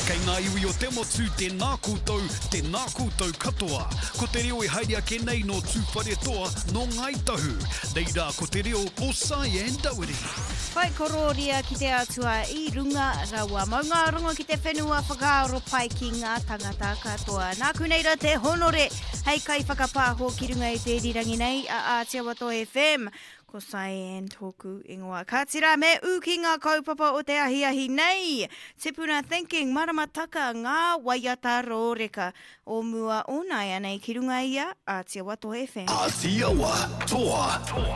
Kei ngā iwi o te motu, tēnā koutou katoa. Ko te reo e haere ake nei no tūwhare toa no Ngai Tahu. Reira, ko te reo o Cyan Doweri. Whai kororia ki te atua I runga rawa. Maunga rongo ki te whenua whakaaro pai ki ngā tangata katoa. Nā kuneira te honore, hei kai whakapāho ki runga I te rirangi nei a Aotearoa FM. Ko Cyan tōku ingoa. Ka tira me u ki ngā kaupapa o te ahiahi nei. Te puna thinking, maramataka ngā waiata rōreka. O mua o nai anei ki runga ia Aotearoa FM. Aotearoa Toa.